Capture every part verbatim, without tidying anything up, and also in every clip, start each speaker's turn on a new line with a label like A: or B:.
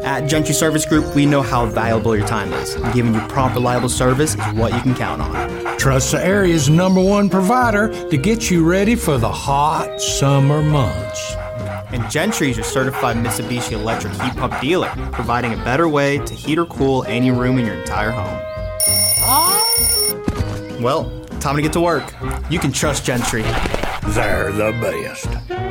A: At Gentry Service Group, we know how valuable your time is, and giving you prompt, reliable service is what you can count on.
B: Trust the area's number one provider to get you ready for the hot summer months.
A: And Gentry is your certified Mitsubishi Electric heat pump dealer, providing a better way to heat or cool any room in your entire home. Well, time to get to work. You can trust Gentry.
B: They're the best.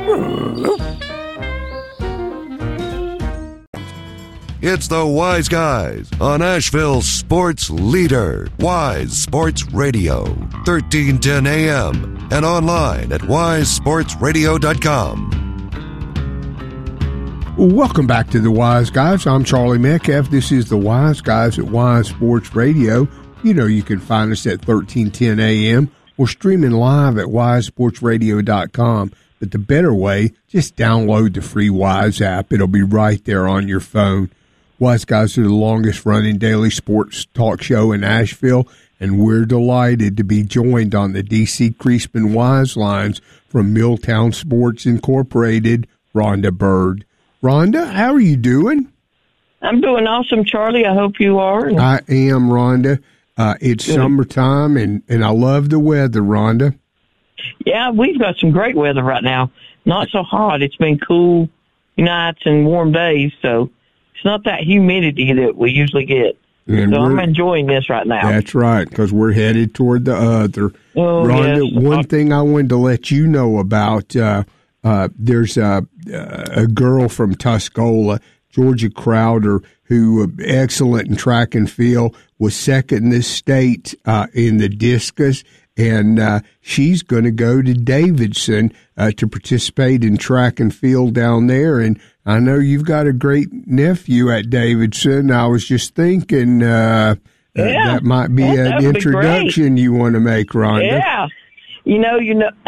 C: It's the Wise Guys on Asheville's sports leader, Wise Sports Radio, thirteen ten A M and online at wise sports radio dot com.
D: Welcome back to the Wise Guys. I'm Charlie Metcalf. This is the Wise Guys at Wise Sports Radio. You know you can find us at thirteen ten A M or streaming live at wise sports radio dot com. But the better way, just download the free Wise app. It'll be right there on your phone. Wise Guys are the longest-running daily sports talk show in Asheville, and we're delighted to be joined on the D C Creasman Wise lines from Milltown Sports Incorporated, Rhonda Bird. Rhonda, how are you doing?
E: I'm doing awesome, Charlie. I hope you are.
D: I am, Rhonda. Uh, it's Good. Summertime, and, and I love the weather, Rhonda.
E: Yeah, we've got some great weather right now. Not so hot. It's been cool nights and warm days, so it's not that humidity that we usually get. And so I'm enjoying this right now.
D: That's right, because we're headed toward the other.
E: Oh,
D: Rhonda,
E: yes.
D: one thing I wanted to let you know about, uh, uh, there's a, a girl from Tuscola, Georgia Crowder, who uh, excellent in track and field, was second in this state uh, in the discus, and uh, she's going to go to Davidson uh, to participate in track and field down there. And I know you've got a great nephew at Davidson. I was just thinking uh,
E: yeah,
D: uh, that might be
E: that,
D: an introduction be you want to make, Rhonda.
E: Yeah, you know, you know,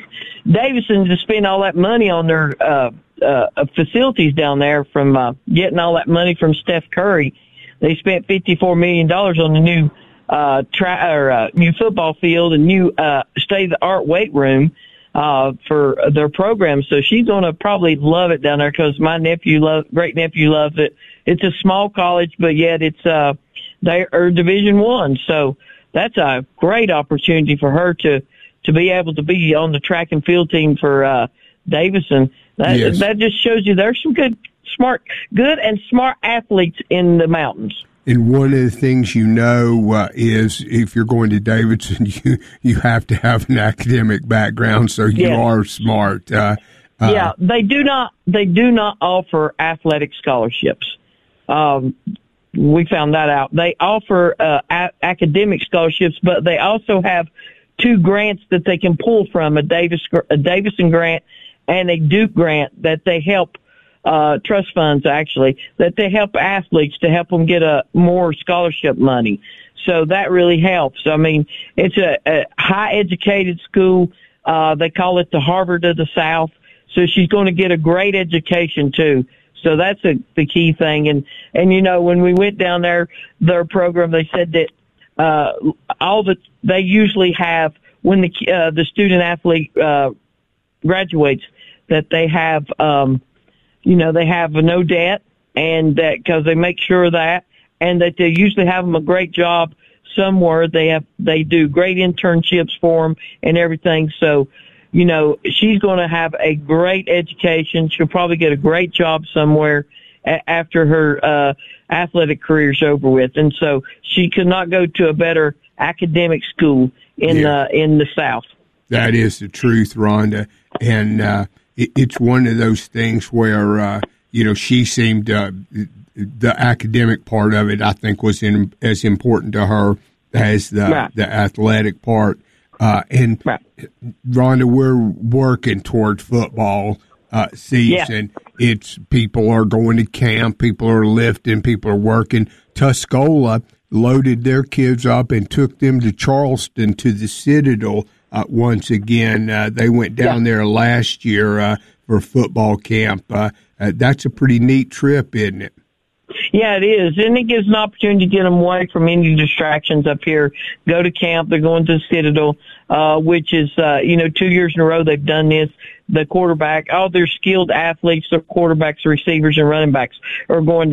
E: Davidson to spend all that money on their uh, uh, facilities down there from uh, getting all that money from Steph Curry. They spent fifty-four million dollars on the new uh, tra- or, uh, new football field and new uh, state-of-the-art weight room uh, for their program. So she's going to probably love it down there because my nephew, love, great nephew, loves it. It's a small college, but yet it's uh, they are Division One. So that's a great opportunity for her to to be able to be on the track and field team for uh, Davidson. That
D: Yes.
E: that just shows you there's some good, smart, good and smart athletes in the mountains.
D: And one of the things you know uh, is if you're going to Davidson, you you have to have an academic background, so you
E: Yes.
D: are smart. Uh, uh,
E: Yeah, they do not. They do not offer athletic scholarships. Um, we found that out. They offer uh, a- academic scholarships, but they also have two grants that they can pull from: a Davis, a Davison grant, and a Duke grant that they help. Uh, trust funds actually that they help athletes to help them get a more scholarship money. So that really helps. I mean, it's a, a high educated school. Uh, they call it the Harvard of the South. So she's going to get a great education too. So that's a, the key thing. And, and, you know, when we went down there, their program, they said that, uh, all the, they usually have when the, uh, the student athlete, uh, graduates that they have, um, you know, they have no debt, and that because they make sure of that, and that they usually have them a great job somewhere. They have, they do great internships for them and everything. So, you know, she's going to have a great education. She'll probably get a great job somewhere a- after her uh, athletic career's over with. And so she could not go to a better academic school in
D: Yeah.
E: uh, in the South.
D: That is the truth, Rhonda. And uh, it, it's one of those things where, uh, you know, she seemed, uh, the academic part of it, I think, was in, as important to her as the,
E: Right.
D: the athletic part. Uh, and,
E: Right.
D: Rhonda, we're working toward football uh, season. It's people are going to camp, people are lifting, people are working. Tuscola loaded their kids up and took them to Charleston to the Citadel uh, once again. Uh, they went down
E: Yeah.
D: there last year uh, for football camp. Uh, uh, that's a pretty neat trip, isn't it?
E: Yeah, it is. And it gives an opportunity to get them away from any distractions up here. Go to camp. They're going to the Citadel, uh, which is, uh, you know, two years in a row they've done this. The quarterback, all their skilled athletes, their quarterbacks, receivers, and running backs are going